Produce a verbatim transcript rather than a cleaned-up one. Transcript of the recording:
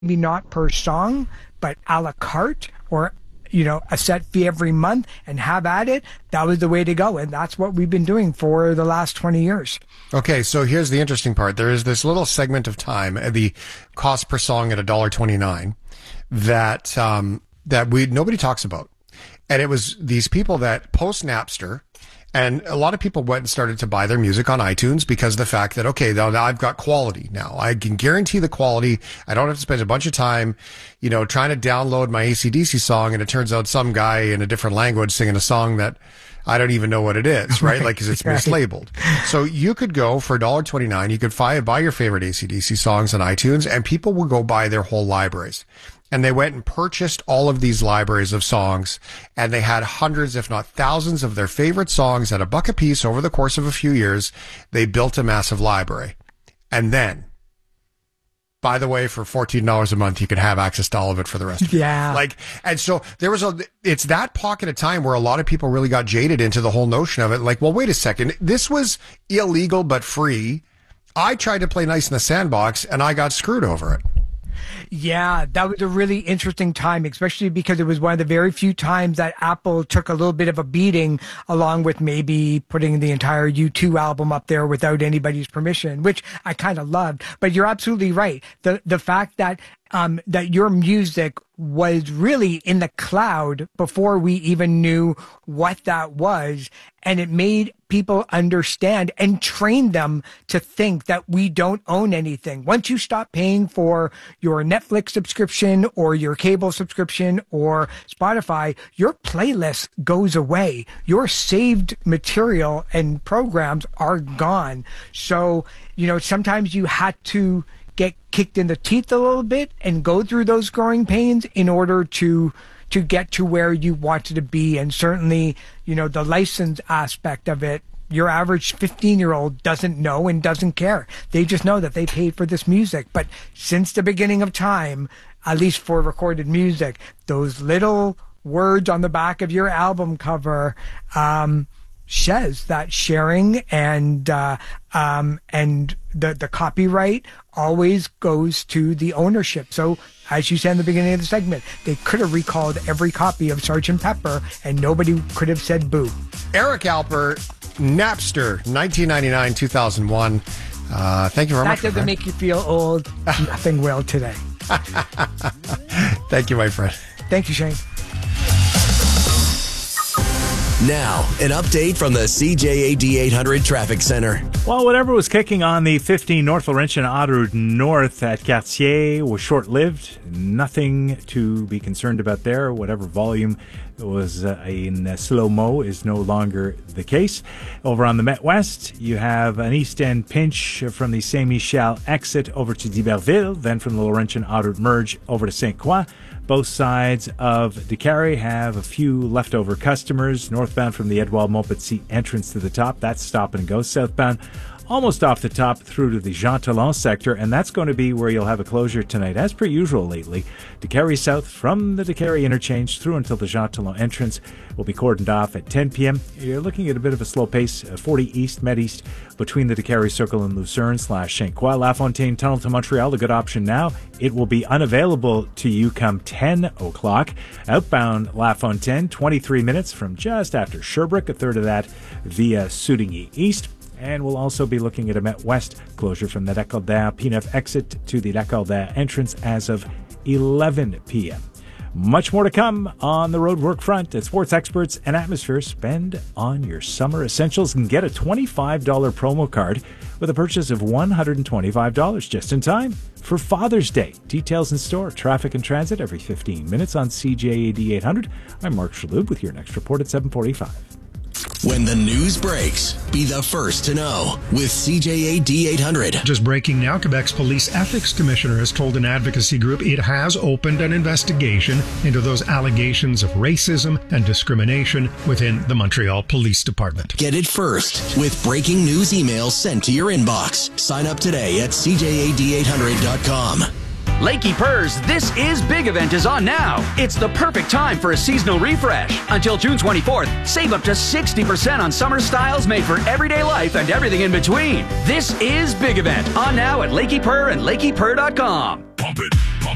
maybe not per song, but a la carte, or you know, a set fee every month and have at it. That was the way to go. And that's what we've been doing for the last twenty years. Okay. So here's the interesting part. There is this little segment of time at the cost per song at one dollar twenty-nine that, um, that we, nobody talks about. And it was these people that post Napster, and a lot of people went and started to buy their music on iTunes because of the fact that, okay, now, now I've got quality now. I can guarantee the quality. I don't have to spend a bunch of time, you know, trying to download my A C D C song, and it turns out some guy in a different language singing a song that I don't even know what it is, right? Like, because it's mislabeled. So you could go for one dollar twenty-nine. You could buy, buy your favorite A C D C songs on iTunes, and people will go buy their whole libraries. And they went and purchased all of these libraries of songs, and they had hundreds, if not thousands, of their favorite songs at a buck a piece over the course of a few years. They built a massive library. And then, by the way, for fourteen dollars a month, you could have access to all of it for the rest of it. Yeah. Like, and so there was a, it's that pocket of time where a lot of people really got jaded into the whole notion of it. Like, well, wait a second. This was illegal, but free. I tried to play nice in the sandbox, and I got screwed over it. Yeah, that was a really interesting time, especially because it was one of the very few times that Apple took a little bit of a beating, along with maybe putting the entire U two album up there without anybody's permission, which I kind of loved. But you're absolutely right. The the fact that um that your music was really in the cloud before we even knew what that was, and it made people understand and train them to think that we don't own anything. Once you stop paying for your Netflix subscription or your cable subscription or Spotify, your playlist goes away. Your saved material and programs are gone. So, you know, sometimes you had to get kicked in the teeth a little bit and go through those growing pains in order to to get to where you wanted to be. And certainly, you know, the license aspect of it, your average fifteen-year-old doesn't know and doesn't care. They just know that they paid for this music. But since the beginning of time, at least for recorded music, those little words on the back of your album cover um, says that sharing and uh, um, and the, the copyright always goes to the ownership. So, as you said in the beginning of the segment, they could have recalled every copy of Sergeant Pepper and nobody could have said boo. Eric Alper, Napster, nineteen ninety-nine, two thousand one. Uh, thank you very that much. That doesn't make you feel old. Nothing will today. Thank you, my friend. Thank you, Shane. Now, an update from the C J A D eight hundred Traffic Center. Well, whatever was kicking on the fifteen North Laurentian Autoroute North at Cartier was short-lived. Nothing to be concerned about there. Whatever volume was uh, in slow-mo is no longer the case. Over on the Met West, you have an East End pinch from the Saint-Michel exit over to d'Iberville, then from the Laurentian Autoroute merge over to Saint-Croix. Both sides of DeCarry have a few leftover customers. Northbound from the Edouard Montpetit entrance to the top, that's stop and go. Southbound, almost off the top through to the Jean Talon sector, and that's going to be where you'll have a closure tonight, as per usual lately. DeCarry South from the DeCarry interchange through until the Jean Talon entrance will be cordoned off at ten p.m. You're looking at a bit of a slow pace, uh, forty East, Med East, between the DeCarry Circle and Lucerne slash Saint Croix. La Fontaine Tunnel to Montreal, a good option now. It will be unavailable to you come ten o'clock. Outbound La Fontaine, twenty-three minutes from just after Sherbrooke, a third of that via Soudigny East. And we'll also be looking at a Met West closure from the Lac-Calder P neuf exit to the Lac-Calder entrance as of eleven p.m. Much more to come on the roadwork front at Sports Experts and Atmosphere. Spend on your summer essentials and get a twenty-five dollars promo card with a purchase of one hundred twenty-five dollars just in time for Father's Day. Details in store. Traffic and transit every fifteen minutes on C J A D eight hundred. I'm Mark Shalhoub with your next report at seven forty-five. When the news breaks, be the first to know with C J A D eight hundred. Just breaking now, Quebec's Police Ethics Commissioner has told an advocacy group it has opened an investigation into those allegations of racism and discrimination within the Montreal Police Department. Get it first with breaking news emails sent to your inbox. Sign up today at C J A D eight hundred dot com. Lakey Purrs This Is Big event is on now. It's the perfect time for a seasonal refresh. Until June twenty-fourth, save up to sixty percent on summer styles made for everyday life and everything in between. This is Big event on now at Lakey Purr and Lakey Purr dot com. Pump it.